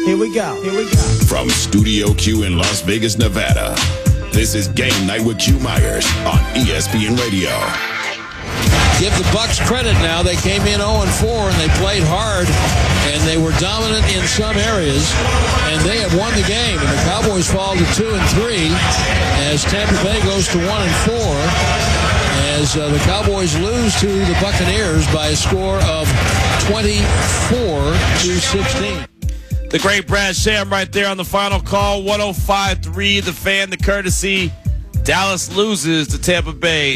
Here we go. From Studio Q in Las Vegas, Nevada, this is Game Night with Q Myers on ESPN Radio. Give the Bucks credit now. They came in 0-4 and they played hard and they were dominant in some areas and they have won the game. And the Cowboys fall to 2-3 as Tampa Bay goes to 1-4 as the Cowboys lose to the Buccaneers by a score of 24-16. The great Brad Sham right there on the final call. 105.3 The Fan, the courtesy. Dallas loses to Tampa Bay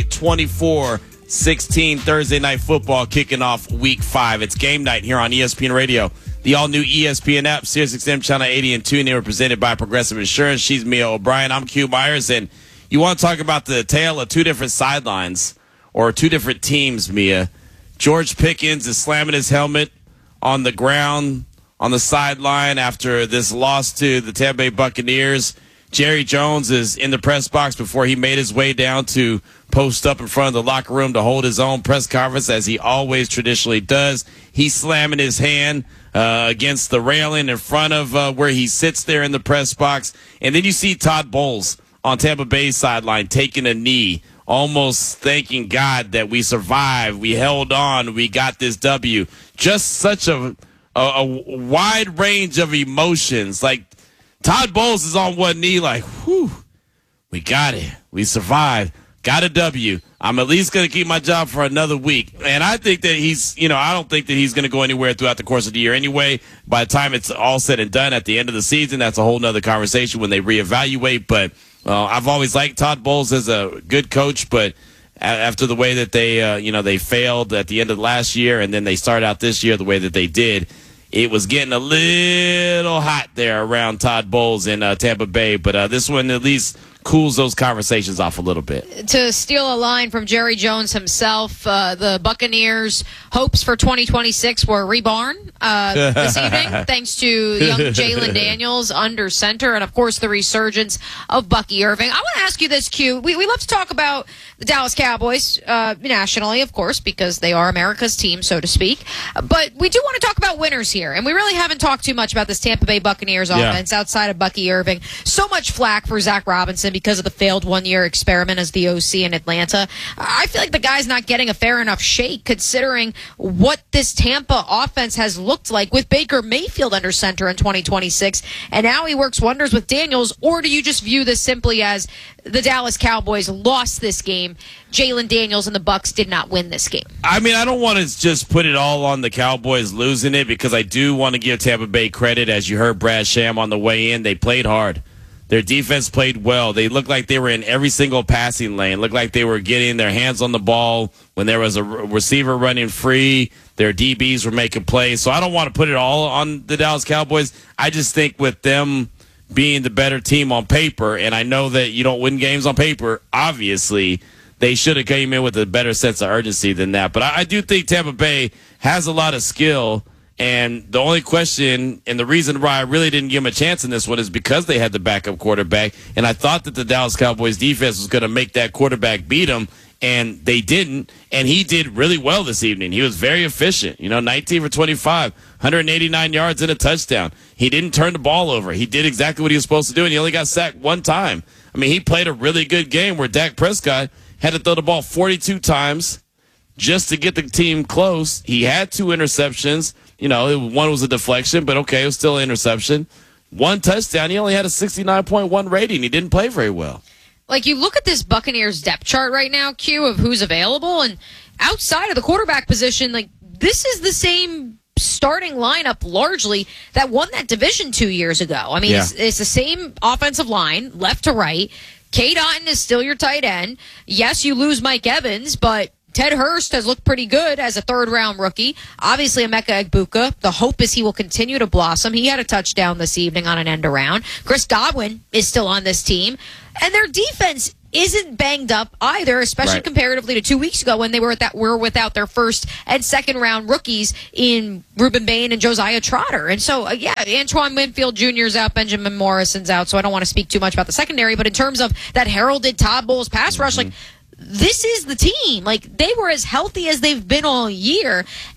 24-16. Thursday Night Football kicking off Week 5. It's game night here on ESPN Radio. The all-new ESPN app, SiriusXM Channel 80 and 2. They were presented by Progressive Insurance. She's Mia O'Brien. I'm Q Myers. And you want to talk about the tale of two different sidelines or two different teams, Mia. George Pickens is slamming his helmet on the ground on the sideline after this loss to the Tampa Bay Buccaneers. Jerry Jones is in the press box before he made his way down to post up in front of the locker room to hold his own press conference, as he always traditionally does. He's slamming his hand against the railing in front of where he sits there in the press box. And then you see Todd Bowles on Tampa Bay's sideline taking a knee, almost thanking God that we survived, we held on, we got this W. Just such a wide range of emotions. Like, Todd Bowles is on one knee like, whew, we got it. We survived. Got a W. I'm at least going to keep my job for another week. And I think that I don't think that he's going to go anywhere throughout the course of the year anyway. By the time it's all said and done at the end of the season, that's a whole nother conversation when they reevaluate. But I've always liked Todd Bowles as a good coach, but after the way that they failed at the end of last year and then they started out this year the way that they did, it was getting a little hot there around Todd Bowles in Tampa Bay. But this one at least cools those conversations off a little bit. To steal a line from Jerry Jones himself, the Buccaneers' hopes for 2026 were reborn this evening, thanks to young Jalen Daniels under center, and, of course, the resurgence of Bucky Irving. I want to ask you this, Q. We love to talk about the Dallas Cowboys nationally, of course, because they are America's team, so to speak. But we do want to talk about winners here, and we really haven't talked too much about this Tampa Bay Buccaneers offense outside of Bucky Irving. So much flack for Zach Robinson because of the failed one-year experiment as the OC in Atlanta. I feel like the guy's not getting a fair enough shake considering what this Tampa offense has looked like with Baker Mayfield under center in 2026, and now he works wonders with Daniels. Or do you just view this simply as the Dallas Cowboys lost this game, Jalen Daniels and the Bucs did not win this game? I mean, I don't want to just put it all on the Cowboys losing it, because I do want to give Tampa Bay credit. As you heard Brad Sham on the way in, they played hard. Their defense played well. They looked like they were in every single passing lane. Looked like they were getting their hands on the ball when there was a receiver running free. Their DBs were making plays. So I don't want to put it all on the Dallas Cowboys. I just think with them being the better team on paper, and I know that you don't win games on paper, obviously, they should have came in with a better sense of urgency than that. But I do think Tampa Bay has a lot of skill. And the only question, and the reason why I really didn't give them a chance in this one, is because they had the backup quarterback. And I thought that the Dallas Cowboys defense was going to make that quarterback beat them, and they didn't. And he did really well this evening. He was very efficient. 19 for 25, 189 yards and a touchdown. He didn't turn the ball over. He did exactly what he was supposed to do, and he only got sacked one time. I mean, he played a really good game where Dak Prescott had to throw the ball 42 times just to get the team close. He had 2 interceptions. One was a deflection, but okay, it was still an interception. 1 touchdown. He only had a 69.1 rating. He didn't play very well. Like, you look at this Buccaneers depth chart right now, Q, of who's available, and outside of the quarterback position, like, this is the same starting lineup largely that won that division 2 years ago. I mean, it's the same offensive line, left to right. Cade Otton is still your tight end. Yes, you lose Mike Evans, but Ted Hurst has looked pretty good as a third-round rookie. Obviously, Emeka Egbuka, the hope is he will continue to blossom. He had a touchdown this evening on an end-around. Chris Godwin is still on this team. And their defense isn't banged up either, especially comparatively to 2 weeks ago when they were without their first and second-round rookies in Reuben Bain and Josiah Trotter. And so, Antoine Winfield Jr. is out, Benjamin Morrison's out, so I don't want to speak too much about the secondary. But in terms of that heralded Todd Bowles pass rush, this is the team. Like, they were as healthy as they've been all year.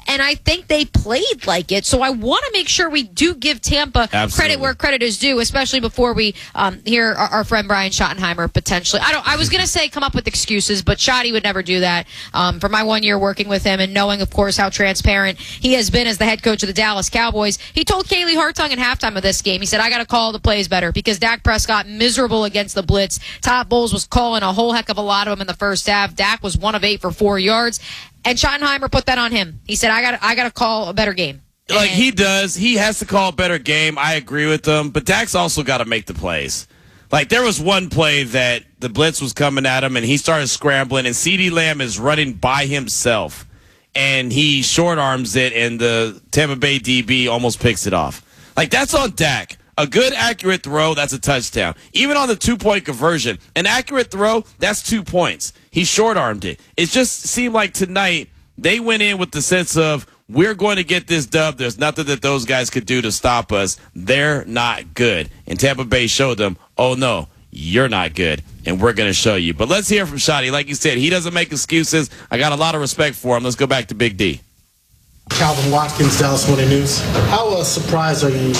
and I think they played like it. So I want to make sure we do give Tampa credit where credit is due, especially before we hear our friend Brian Schottenheimer potentially. I was going to say come up with excuses, but Schotty would never do that. For my 1 year working with him and knowing, of course, how transparent he has been as the head coach of the Dallas Cowboys, he told Kaylee Hartung in halftime of this game, he said, I got to call the plays better because Dak Prescott miserable against the blitz. Todd Bowles was calling a whole heck of a lot of them in the first half. Dak was 1 of 8 for 4 yards, and Schottenheimer put that on him. He said, I got to call a better game. Like he does. He has to call a better game. I agree with him. But Dak's also got to make the plays. Like there was one play that the blitz was coming at him, and he started scrambling, and CeeDee Lamb is running by himself, and he short arms it, and the Tampa Bay DB almost picks it off. Like that's on Dak. A good, accurate throw, that's a touchdown. Even on the 2-point conversion, an accurate throw, that's 2 points. He short-armed it. It just seemed like tonight they went in with the sense of, we're going to get this dub. There's nothing that those guys could do to stop us. They're not good. And Tampa Bay showed them, oh, no, you're not good, and we're going to show you. But let's hear from Schotty. Like you said, he doesn't make excuses. I got a lot of respect for him. Let's go back to Big D. Calvin Watkins, Dallas Morning News. How surprised are you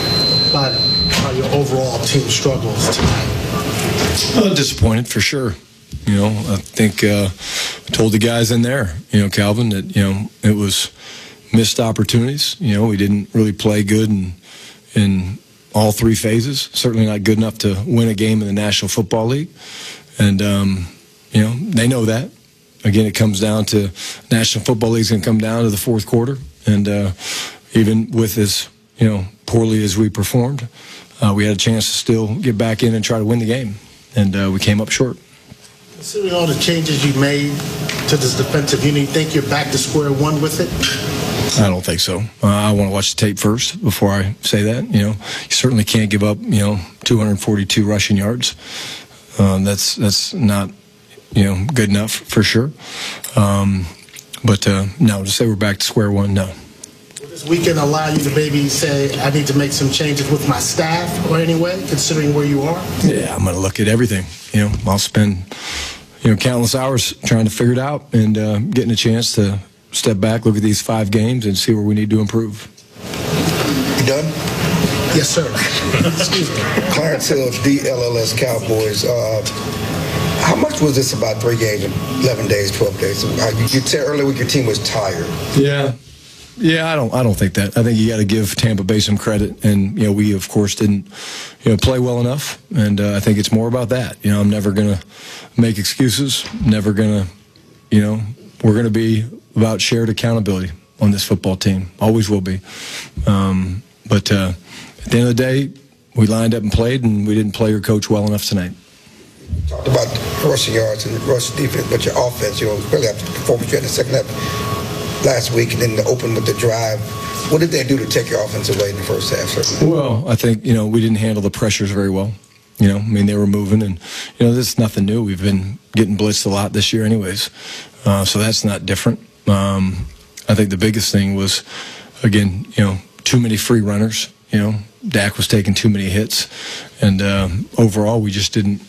by your overall team struggles tonight? Disappointed for sure. I think I told the guys in there, Calvin, that it was missed opportunities. We didn't really play good in all 3 phases. Certainly not good enough to win a game in the National Football League, and they know that. Again, it comes down to National Football League's going to come down to the fourth quarter, and even with as poorly as we performed, we had a chance to still get back in and try to win the game, and we came up short. Considering all the changes you made to this defensive unit, you think you're back to square one with it? I don't think so. I want to watch the tape first before I say that. You certainly can't give up 242 rushing yards. That's not good enough for sure. But no, to say we're back to square one, no. Will this weekend allow you to maybe say, I need to make some changes with my staff or anyway, considering where you are? Yeah, I'm going to look at everything. I'll spend countless hours trying to figure it out and getting a chance to step back, look at these 5 games, and see where we need to improve. You done? Yes, sir. Excuse me. Clarence Hills, DLLS Cowboys. How much was this about 3 games, 11 days, 12 days? You said earlier your team was tired. Yeah, I don't think that. I think you got to give Tampa Bay some credit, and we of course didn't play well enough, and I think it's more about that. I'm never gonna make excuses. Never gonna, we're gonna be about shared accountability on this football team. Always will be. But at the end of the day, we lined up and played, and we didn't play or coach well enough tonight. Talked about rushing yards and rush defense, but your offense, really after the performance you had in the second half last week, and then the open with the drive. What did they do to take your offense away in the first half? Certainly? Well, I think we didn't handle the pressures very well. They were moving, and this is nothing new. We've been getting blitzed a lot this year, anyways, so that's not different. I think the biggest thing was, again, too many free runners. Dak was taking too many hits, and overall, we just didn't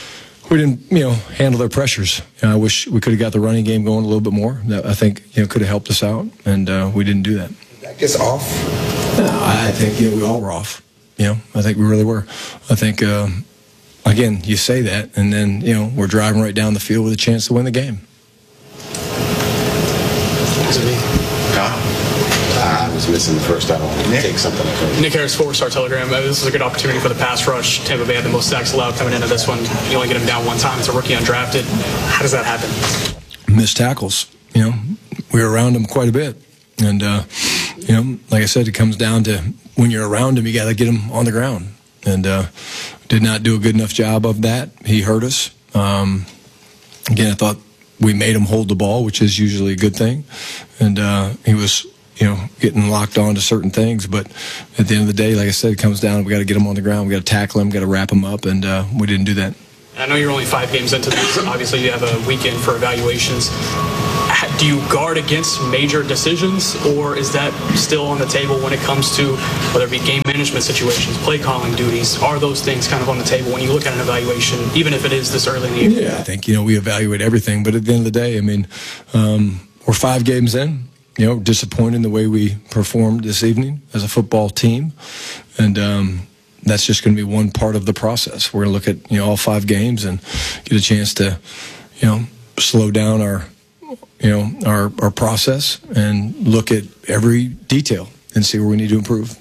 handle their pressures. I wish we could have got the running game going a little bit more. That I think could have helped us out, and we didn't do that. Dak is off? No, I think we all were off. I think we really were. I think again, you say that, and then we're driving right down the field with a chance to win the game. I was missing the first. I don't want to take something. Nick Harris, 4-Star Telegram. This is a good opportunity for the pass rush. Tampa Bay had the most sacks allowed coming into this one. You only get him down 1 time. It's a rookie undrafted. How does that happen? Missed tackles. We were around him quite a bit. And, like I said, it comes down to when you're around him, you got to get him on the ground. And did not do a good enough job of that. He hurt us. Again, I thought we made him hold the ball, which is usually a good thing. And he was, getting locked on to certain things. But at the end of the day, like I said, it comes down, we got to get him on the ground. We got to tackle him, got to wrap him up, and we didn't do that. I know you're only 5 games into this. Obviously, you have a weekend for evaluations. Do you guard against major decisions, or is that still on the table when it comes to whether it be game management situations, play calling duties? Are those things kind of on the table when you look at an evaluation, even if it is this early in the year? Yeah, I think, we evaluate everything. But at the end of the day, we're 5 games in. disappointed in the way we performed this evening as a football team. And that's just going to be one part of the process. We're going to look at, all 5 games and get a chance to, slow down our process and look at every detail and see where we need to improve.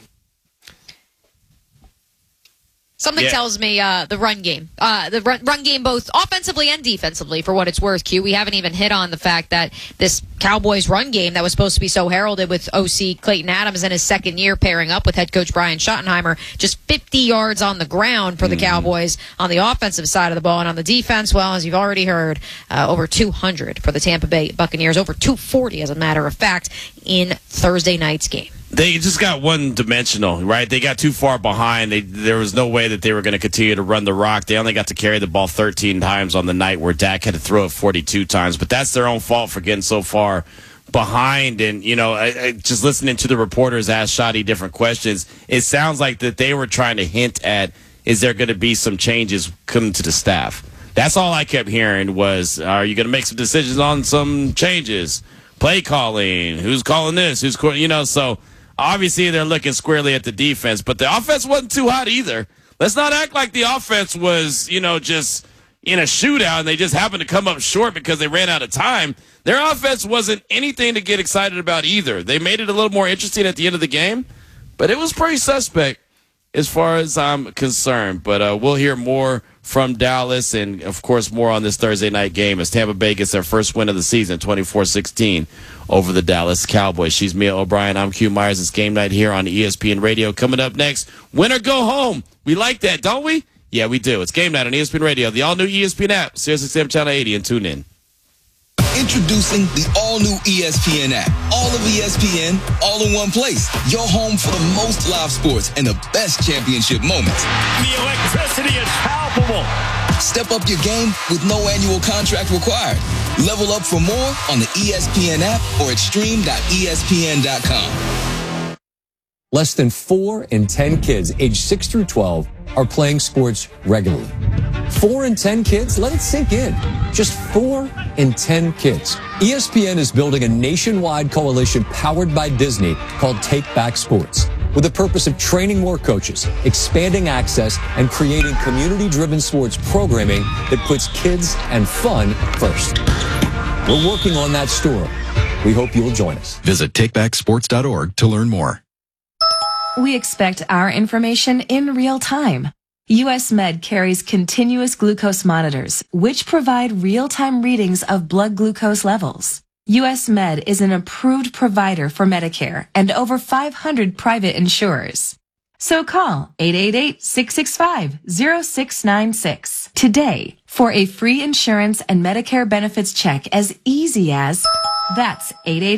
Something tells me the run game. The run game both offensively and defensively, for what it's worth, Q. We haven't even hit on the fact that this Cowboys run game that was supposed to be so heralded with OC Clayton Adams in his second year pairing up with head coach Brian Schottenheimer, just 50 yards on the ground for the Cowboys on the offensive side of the ball. And on the defense, well, as you've already heard, over 200 for the Tampa Bay Buccaneers, over 240, as a matter of fact, in Thursday night's game. They just got one-dimensional, right? They got too far behind. There was no way that they were going to continue to run the rock. They only got to carry the ball 13 times on the night where Dak had to throw it 42 times. But that's their own fault for getting so far behind. And, I just listening to the reporters ask Shotty different questions, it sounds like that they were trying to hint at, is there going to be some changes coming to the staff? That's all I kept hearing was, are you going to make some decisions on some changes? Play calling, who's calling this, who's, so... Obviously, they're looking squarely at the defense, but the offense wasn't too hot either. Let's not act like the offense was, just in a shootout and they just happened to come up short because they ran out of time. Their offense wasn't anything to get excited about either. They made it a little more interesting at the end of the game, but it was pretty suspect as far as I'm concerned. But we'll hear more from Dallas and, of course, more on this Thursday night game as Tampa Bay gets their first win of the season, 24-16, over the Dallas Cowboys. She's Mia O'Brien. I'm Q Myers. It's game night here on ESPN Radio. Coming up next, win or go home. We like that, don't we? Yeah, we do. It's game night on ESPN Radio, the all-new ESPN app, SiriusXM Channel 80, and tune in. Introducing the all-new ESPN app. All of ESPN, all in one place. Your home for the most live sports and the best championship moments. The electricity is palpable. Step up your game with no annual contract required. Level up for more on the ESPN app or at stream.espn.com. Less than 4 in 10 kids aged 6 through 12 are playing sports regularly. 4 in 10 kids? Let it sink in. Just 4 in 10 kids. ESPN is building a nationwide coalition powered by Disney called Take Back Sports, with the purpose of training more coaches, expanding access, and creating community-driven sports programming that puts kids and fun first. We're working on that story. We hope you'll join us. Visit takebacksports.org to learn more. We expect our information in real time. US Med carries continuous glucose monitors, which provide real-time readings of blood glucose levels. US Med is an approved provider for Medicare and over 500 private insurers. So call 888-665-0696 today for a free insurance and Medicare benefits check as easy as that's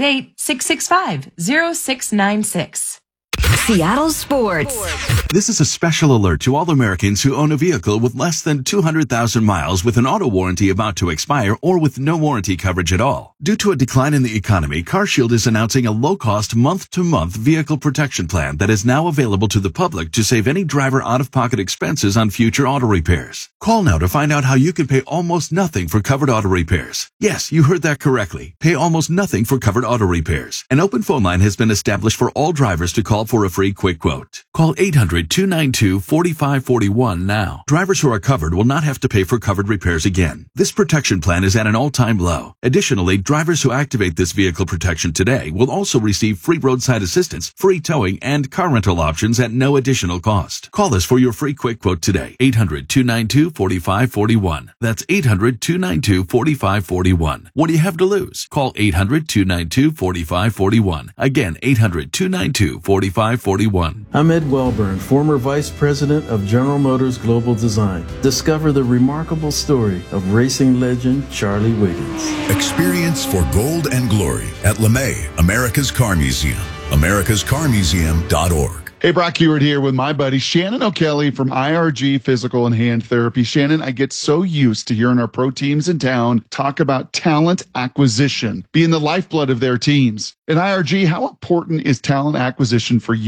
888-665-0696. Seattle Sports. This is a special alert to all Americans who own a vehicle with less than 200,000 miles with an auto warranty about to expire or with no warranty coverage at all. Due to a decline in the economy, CarShield is announcing a low-cost month-to-month vehicle protection plan that is now available to the public to save any driver out-of-pocket expenses on future auto repairs. Call now to find out how you can pay almost nothing for covered auto repairs. Yes, you heard that correctly. Pay almost nothing for covered auto repairs. An open phone line has been established for all drivers to call for a free quick quote. Call 800-292-4541 now. Drivers who are covered will not have to pay for covered repairs again. This protection plan is at an all-time low. Additionally, drivers who activate this vehicle protection today will also receive free roadside assistance, free towing, and car rental options at no additional cost. Call us for your free quick quote today. 800-292-4541. That's 800-292-4541. What do you have to lose? Call 800-292-4541. Again, 800-292-4541. I'm Ed Wellburn, former Vice President of General Motors Global Design. Discover the remarkable story of racing legend Charlie Wiggins. Experience for gold and glory at LeMay, America's Car Museum, americascarmuseum.org. Hey, Brock Heward here with my buddy Shannon O'Kelly from IRG Physical and Hand Therapy. Shannon, I get so used to hearing our pro teams in town talk about talent acquisition, being the lifeblood of their teams. At IRG, how important is talent acquisition for you?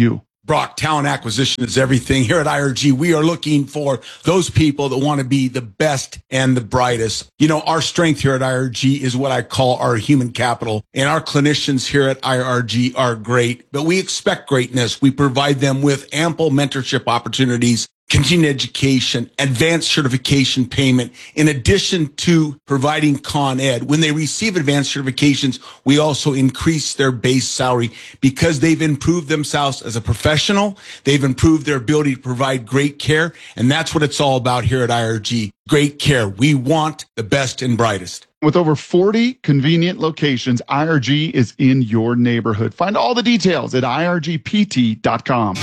Brock, talent acquisition is everything. Here at IRG, we are looking for those people that want to be the best and the brightest. You know, our strength here at IRG is what I call our human capital. And our clinicians here at IRG are great, but we expect greatness. We provide them with ample mentorship opportunities, continuing education, advanced certification payment, in addition to providing Con Ed. When they receive advanced certifications, we also increase their base salary because they've improved themselves as a professional. They've improved their ability to provide great care. And that's what it's all about here at IRG. Great care. We want the best and brightest. With over 40 convenient locations, IRG is in your neighborhood. Find all the details at irgpt.com.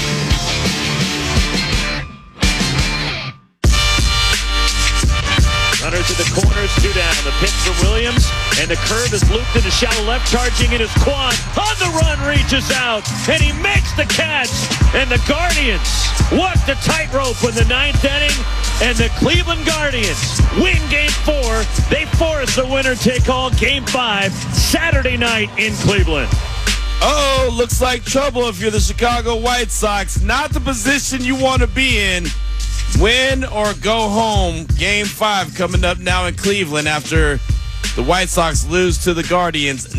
Runners in the corners, 2 down. The pitch for Williams, and the curve is looped into shallow left, charging in his quad. On the run, reaches out, and he makes the catch. And the Guardians walk the tightrope in the 9th inning, and the Cleveland Guardians win Game 4. They force a winner-take-all Game 5 Saturday night in Cleveland. Oh, looks like trouble if you're the Chicago White Sox. Not the position you want to be in. Win or go home. Game 5 coming up now in Cleveland after the White Sox lose to the Guardians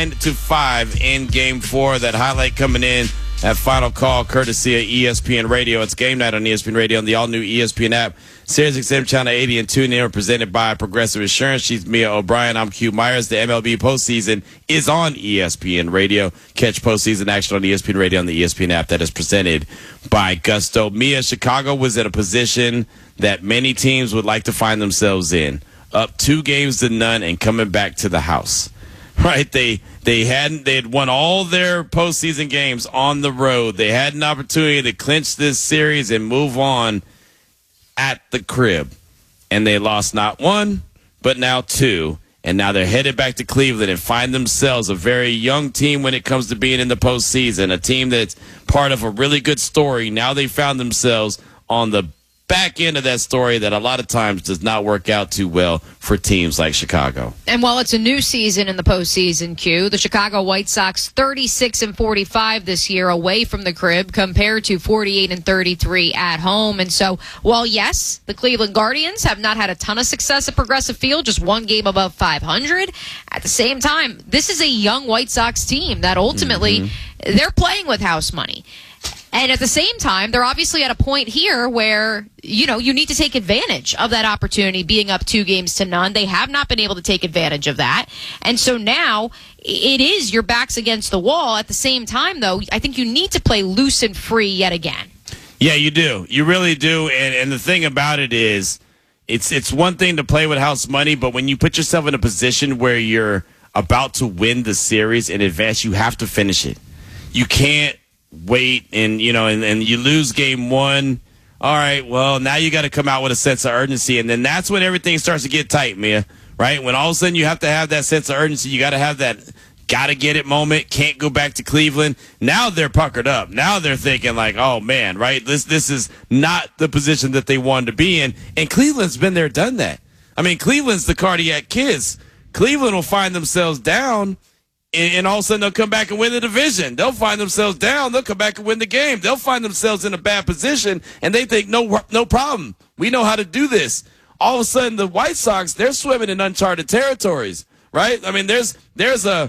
9-5 in Game 4. That highlight coming in at Final Call courtesy of ESPN Radio. It's Game Night on ESPN Radio on the all-new ESPN app. SiriusXM Channel 80 and tune in, presented by Progressive Insurance. She's Mia O'Brien. I'm Q Myers. The MLB postseason is on ESPN Radio. Catch postseason action on ESPN Radio on the ESPN app. That is presented by Gusto. Mia, Chicago was in a position that many teams would like to find themselves in. Up 2-0 and coming back to the house. Right? They had won all their postseason games on the road. They had an opportunity to clinch this series and move on at the crib, and they lost not 1 but now 2, and now they're headed back to Cleveland and find themselves a very young team when it comes to being in the postseason, a team that's part of a really good story. Now they found themselves on the back end of that story that a lot of times does not work out too well for teams like Chicago. And while it's a new season in the postseason, Q, the Chicago White Sox 36-45 this year away from the crib compared to 48-33 at home. And so, while yes, the Cleveland Guardians have not had a ton of success at Progressive Field, just 1 game above 500, at the same time, this is a young White Sox team that ultimately they're playing with house money. And at the same time, they're obviously at a point here where, you know, you need to take advantage of that opportunity, being up 2-0. They have not been able to take advantage of that. And so now it is your back's against the wall. At the same time, though, I think you need to play loose and free yet again. Yeah, you do. You really do. And the thing about it is, it's one thing to play with house money, but when you put yourself in a position where you're about to win the series in advance, you have to finish it. You can't wait and you lose Game 1. All right, well, now you got to come out with a sense of urgency, and then that's when everything starts to get tight, Mia, right? When all of a sudden you have to have that sense of urgency, you got to have that gotta get it moment, can't go back to Cleveland. Now they're puckered up. Now they're thinking like, oh man, right? This is not the position that they wanted to be in, and Cleveland's been there, done that. I mean, Cleveland's the cardiac kids. Cleveland will find themselves down, and all of a sudden they'll come back and win the division. They'll find themselves down. They'll come back and win the game. They'll find themselves in a bad position, and they think, no problem. We know how to do this. All of a sudden, the White Sox, they're swimming in uncharted territories, right? I mean, there's a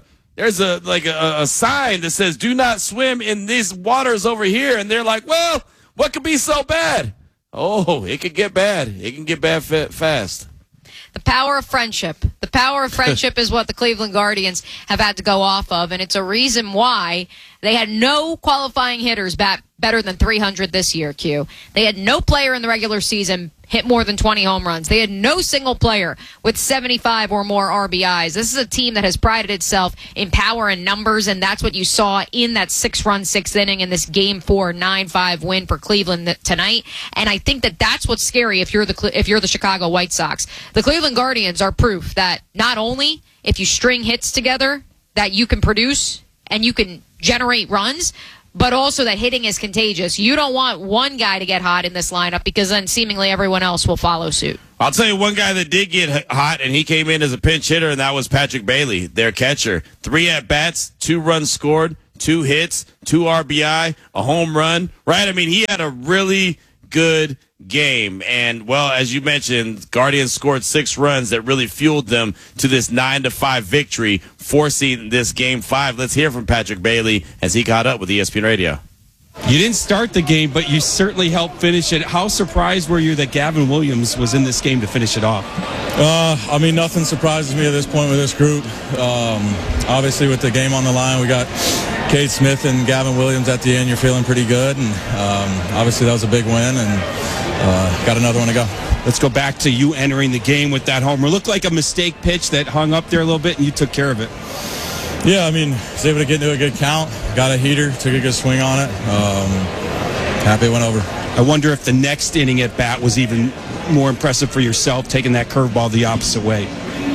sign that says, do not swim in these waters over here. And they're like, well, what could be so bad? Oh, it could get bad. It can get bad fast. The power of friendship. The power of friendship is what the Cleveland Guardians have had to go off of, and it's a reason why they had no qualifying hitters bat better than 300 this year, Q. They had no player in the regular season hit more than 20 home runs. They had no single player with 75 or more RBIs. This is a team that has prided itself in power and numbers, and that's what you saw in that 6-run 6th inning in this Game 4 9-5 win for Cleveland tonight. And I think that that's what's scary if you're the Chicago White Sox. The Cleveland Guardians are proof that not only if you string hits together that you can produce and you can generate runs, but also that hitting is contagious. You don't want one guy to get hot in this lineup because then seemingly everyone else will follow suit. I'll tell you one guy that did get hot, and he came in as a pinch hitter, and that was Patrick Bailey, their catcher. 3 at-bats, 2 runs scored, 2 hits, 2 RBI, a home run, right? I mean, he had a really good game. And, well, as you mentioned, Guardians scored 6 runs that really fueled them to this 9-5 victory, forcing this Game 5. Let's hear from Patrick Bailey as he caught up with ESPN Radio. You didn't start the game, but you certainly helped finish it. How surprised were you that Gavin Williams was in this game to finish it off? I mean, nothing surprises me at this point with this group. Obviously, with the game on the line, we got Cade Smith and Gavin Williams at the end. You're feeling pretty good, and obviously that was a big win, and got another one to go. Let's go back to you entering the game with that homer. It looked like a mistake pitch that hung up there a little bit, and you took care of it. Yeah, I mean, was able to get into a good count, got a heater, took a good swing on it. Happy it went over. I wonder if the next inning at bat was even more impressive for yourself, taking that curveball the opposite way.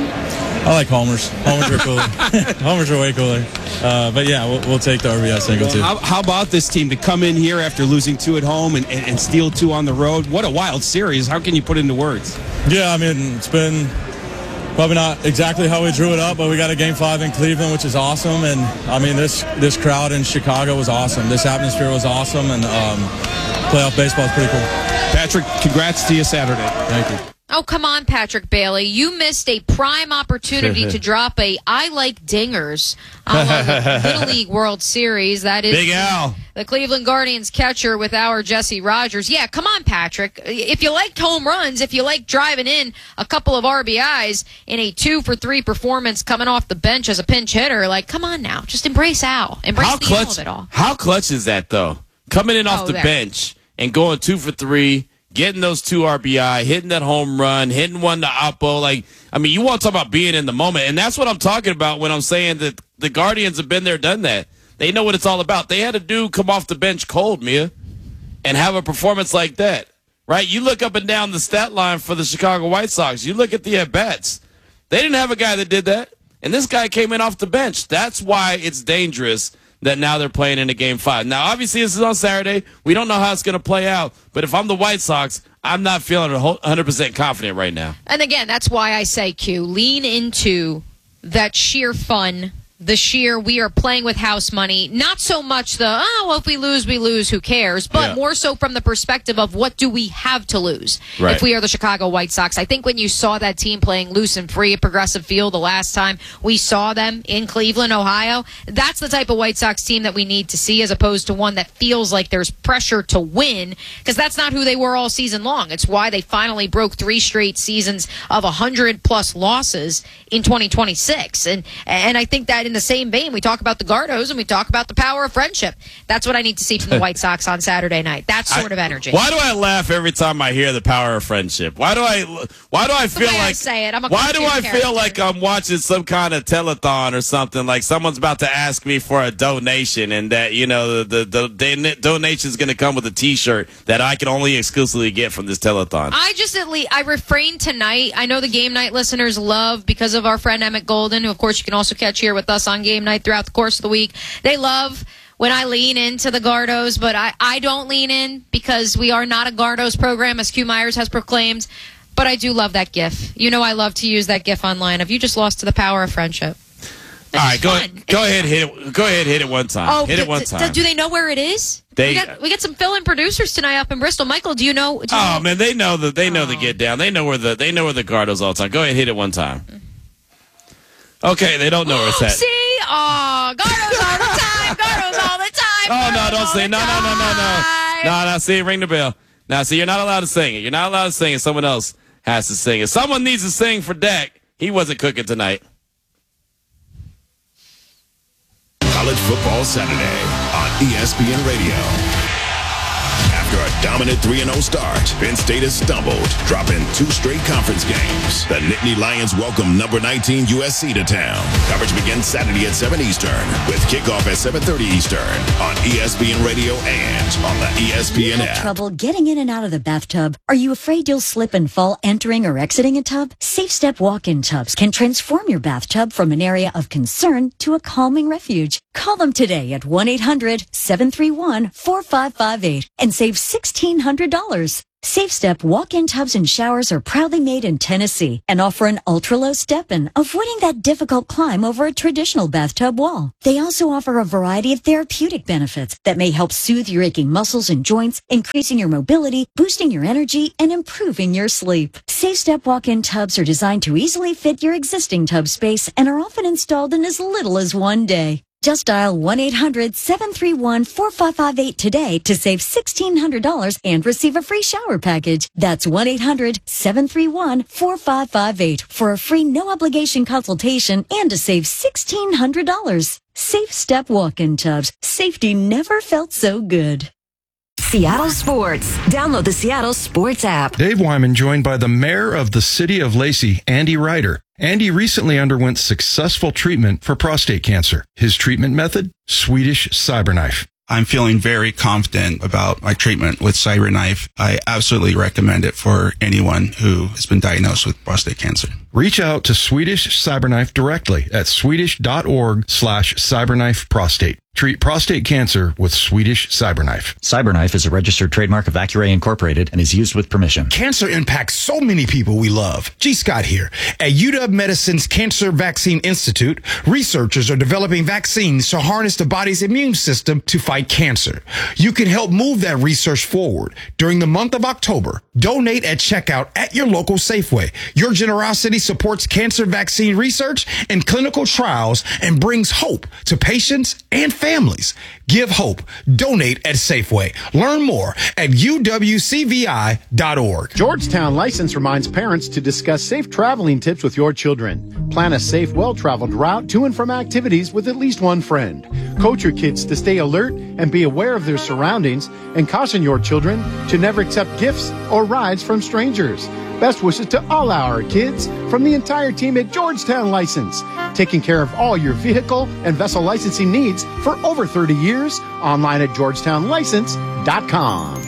I like homers. Homers are cooler. Homers are way cooler. But yeah, we'll take the RBI single too. How about this team to come in here after losing 2 at home and steal 2 on the road? What a wild series. How can you put it into words? Yeah, I mean, it's been probably not exactly how we drew it up, but we got a Game 5 in Cleveland, which is awesome. And, I mean, this crowd in Chicago was awesome. This atmosphere was awesome, and playoff baseball is pretty cool. Patrick, congrats to you Saturday. Thank you. Oh, come on, Patrick Bailey. You missed a prime opportunity to drop a I like dingers on the Little League World Series. That is Big Al. The Cleveland Guardians catcher with our Jesse Rogers. Yeah, come on, Patrick. If you liked home runs, if you like driving in a couple of RBIs in a 2-for-3 performance coming off the bench as a pinch hitter, like, come on now. Just embrace Al. Embrace the Al of it all. How clutch is that, though? Coming in off the bench and going 2 for 3. Getting those 2 RBI, hitting that home run, hitting one to Oppo. Like, I mean, you want to talk about being in the moment. And that's what I'm talking about when I'm saying that the Guardians have been there, done that. They know what it's all about. They had a dude come off the bench cold, Mia, and have a performance like that, right? You look up and down the stat line for the Chicago White Sox. You look at the at-bats. They didn't have a guy that did that. And this guy came in off the bench. That's why it's dangerous that now they're playing in a Game 5. Now, obviously, this is on Saturday. We don't know how it's going to play out. But if I'm the White Sox, I'm not feeling 100% confident right now. And again, that's why I say, Q, lean into that sheer fun, the sheer we are playing with house money. Not so much the, well, if we lose, who cares? But more so from the perspective of what do we have to lose if we are the Chicago White Sox. I think when you saw that team playing loose and free at Progressive Field the last time we saw them in Cleveland, Ohio, that's the type of White Sox team that we need to see as opposed to one that feels like there's pressure to win, because that's not who they were all season long. It's why they finally broke 3 straight seasons of 100-plus losses in 2026. And I think that in the same vein, we talk about the Gardos and we talk about the power of friendship. That's what I need to see from the White Sox on Saturday night. That sort of energy. Why do I laugh every time I hear the power of friendship? Why do I feel like I say it. I'm a why do I cartoon feel like I'm watching some kind of telethon or something, like someone's about to ask me for a donation, and that, you know, the donation is going to come with a T-shirt that I can only exclusively get from this telethon? I refrain tonight. I know the game night listeners love, because of our friend Emmett Golden, who of course you can also catch here with us on game night throughout the course of the week. They love when I lean into the Gardos, but I don't lean in because we are not a Gardos program, as Q Myers has proclaimed. But I do love that GIF. You know I love to use that GIF online of you just lost to the power of friendship. All right, go ahead, hit it. Go ahead, hit it one time. Oh, hit it one time. Do they know where it is? We got some fill-in producers tonight up in Bristol. Michael, do you know? Man, they know the get down. They know where the Gardos all the time. Go ahead, hit it one time. Okay, they don't know where it's at. See? Oh, Gardos all the time. Gardos all the time. Oh, no, don't say no. See, ring the bell. Now, see, you're not allowed to sing it. You're not allowed to sing it. Someone else has to sing it. Someone needs to sing for Dak. He wasn't cooking tonight. College Football Saturday on ESPN Radio. After a dominant 3-0 start, Penn State has stumbled, dropping 2 straight conference games. The Nittany Lions welcome number 19 USC to town. Coverage begins Saturday at 7 Eastern, with kickoff at 7:30 Eastern on ESPN Radio and on the ESPN app. Trouble getting in and out of the bathtub? Are you afraid you'll slip and fall entering or exiting a tub? Safe Step walk-in tubs can transform your bathtub from an area of concern to a calming refuge. Call them today at 1-800-731-4558 and save $1,600. Safe Step walk-in tubs and showers are proudly made in Tennessee and offer an ultra-low step-in, avoiding that difficult climb over a traditional bathtub wall. They also offer a variety of therapeutic benefits that may help soothe your aching muscles and joints, increasing your mobility, boosting your energy, and improving your sleep. Safe Step walk-in tubs are designed to easily fit your existing tub space and are often installed in as little as one day. Just dial 1-800-731-4558 today to save $1,600 and receive a free shower package. That's 1-800-731-4558 for a free no-obligation consultation and to save $1,600. Safe Step walk-in tubs. Safety never felt so good. Seattle Sports. Download the Seattle Sports app. Dave Wyman joined by the mayor of the city of Lacey, Andy Ryder. Andy recently underwent successful treatment for prostate cancer. His treatment method? Swedish CyberKnife. I'm feeling very confident about my treatment with CyberKnife. I absolutely recommend it for anyone who has been diagnosed with prostate cancer. Reach out to Swedish CyberKnife directly at swedish.org/CyberKnifeProstate. Treat prostate cancer with Swedish CyberKnife. CyberKnife is a registered trademark of Accuray Incorporated and is used with permission. Cancer impacts so many people we love. G. Scott here. At UW Medicine's Cancer Vaccine Institute, researchers are developing vaccines to harness the body's immune system to fight cancer. You can help move that research forward. During the month of October, donate at checkout at your local Safeway. Your generosity supports cancer vaccine research and clinical trials and brings hope to patients and families. Give hope. Donate at Safeway. Learn more at uwcvi.org. Georgetown License reminds parents to discuss safe traveling tips with your children. Plan a safe, well-traveled route to and from activities with at least one friend. Coach your kids to stay alert and be aware of their surroundings, and caution your children to never accept gifts or rides from strangers. Best wishes to all our kids from the entire team at Georgetown License, taking care of all your vehicle and vessel licensing needs for over 30 years. Online at georgetownlicense.com.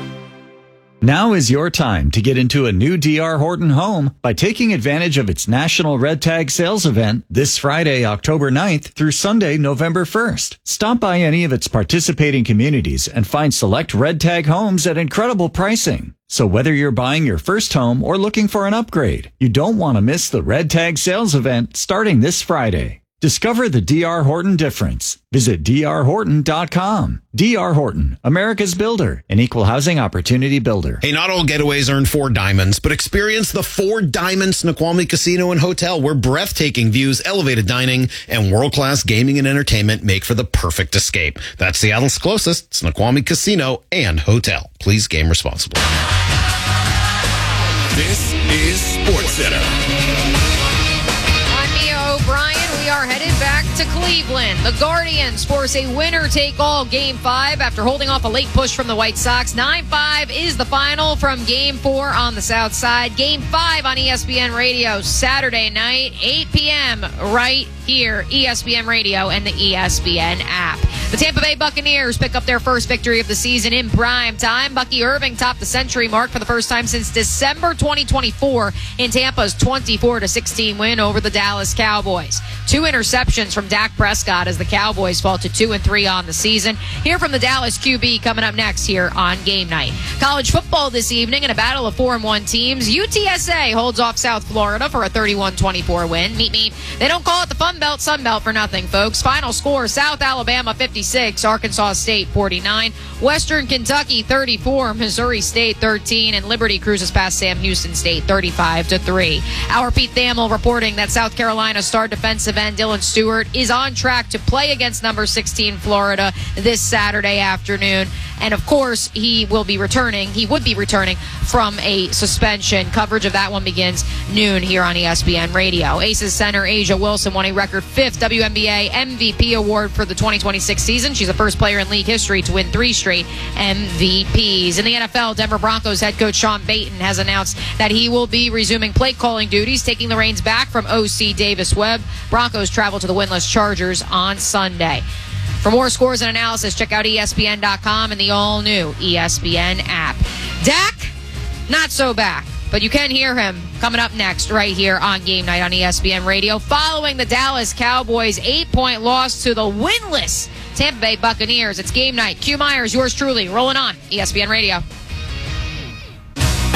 Now is your time to get into a new D.R. Horton home by taking advantage of its National Red Tag Sales event this Friday, October 9th through Sunday, November 1st. Stop by any of its participating communities and find select Red Tag homes at incredible pricing. So whether you're buying your first home or looking for an upgrade, you don't want to miss the Red Tag Sales event starting this Friday. Discover the D.R. Horton difference. Visit drhorton.com. D.R. Horton, America's builder, an equal housing opportunity builder. Hey, not all getaways earn 4 diamonds, but experience the 4 Diamonds Snoqualmie Casino and Hotel, where breathtaking views, elevated dining, and world-class gaming and entertainment make for the perfect escape. That's Seattle's closest Snoqualmie Casino and Hotel. Please game responsibly. This is SportsCenter. We are headed back to Cleveland. The Guardians force a winner-take-all Game 5 after holding off a late push from the White Sox. 9-5 is the final from Game 4 on the South Side. Game 5 on ESPN Radio Saturday night, 8 p.m. right here, ESPN Radio and the ESPN app. The Tampa Bay Buccaneers pick up their first victory of the season in prime time. Bucky Irving topped the century mark for the first time since December 2024 in Tampa's 24-16 win over the Dallas Cowboys. 2 interceptions from Dak Prescott as the Cowboys fall to 2-3 on the season. Hear from the Dallas QB coming up next here on Game Night. College football this evening in a battle of 4-1 teams. UTSA holds off South Florida for a 31-24 win. Meet. They don't call it the Fun Belt, Sun Belt for nothing, folks. Final score, South Alabama 56, Arkansas State 49, Western Kentucky 34, Missouri State 13, and Liberty cruises past Sam Houston State 35-3. Our Pete Thamel reporting that South Carolina star defensive end Dylan Stewart is on track to play against number 16 Florida this Saturday afternoon. And of course, he would be returning from a suspension. Coverage of that one begins noon here on ESPN Radio. Aces center Asia Wilson won a record 5th WNBA MVP award for the 2026 season. She's the first player in league history to win 3 straight MVPs. In the NFL, Denver Broncos head coach Sean Payton has announced that he will be resuming play calling duties, taking the reins back from OC Davis Webb. Broncos travel to the winless Chargers on Sunday. For more scores and analysis, check out ESPN.com and the all-new ESPN app. Dak, not so back, but you can hear him coming up next right here on Game Night on ESPN Radio, following the Dallas Cowboys' 8-point loss to the winless Tampa Bay Buccaneers. It's Game Night. Q Myers, yours truly, rolling on ESPN Radio.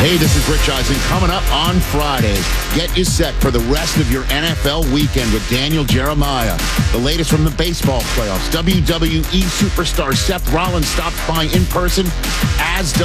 Hey, this is Rich Eisen. Coming up on Friday, get you set for the rest of your NFL weekend with Daniel Jeremiah. The latest from the baseball playoffs. WWE superstar Seth Rollins stops by in person, as does